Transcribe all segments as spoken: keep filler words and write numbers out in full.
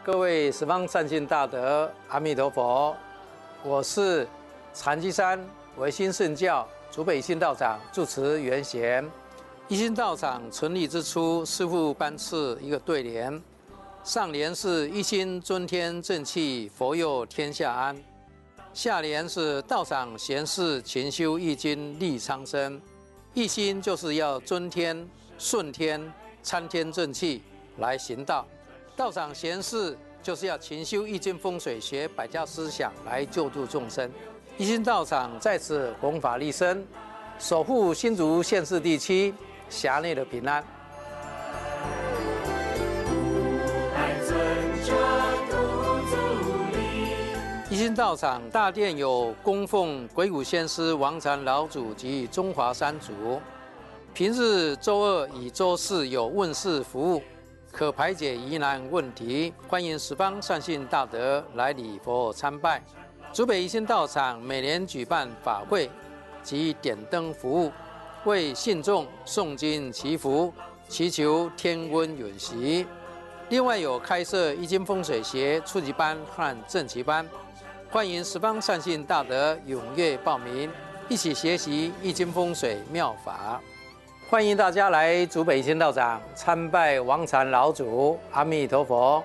各位十方善信大德，阿弥陀佛！我是禅机山唯心圣教竹北一心道长住持圆贤。一心道场成立之初，师父颁赐一个对联，上联是一心尊天正气，佛佑天下安；下联是道场贤士勤修易经利苍生。一心就是要尊天顺天参天正气来行道，道场贤士就是要勤修易经风水学百家思想来救度众生。一心道场在此弘法利生，守护新竹县市地区辖内的平安。一心道场大殿有供奉鬼谷先师、王禅老祖及中华三祖。平日周二以周四有问事服务，可排解疑难问题。欢迎十方善信大德来礼佛参拜。竹北一心道场每年举办法会及点灯服务，为信众诵经祈福，祈求天温允习。另外有开设易经风水学初级班和正级班，欢迎十方善信大德踊跃报名，一起学习易经风水妙法。欢迎大家来竹北一心道场参拜王禅老祖，阿弥陀佛。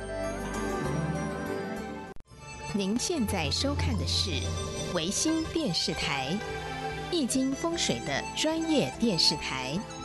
您现在收看的是维新电视台，易经风水的专业电视台。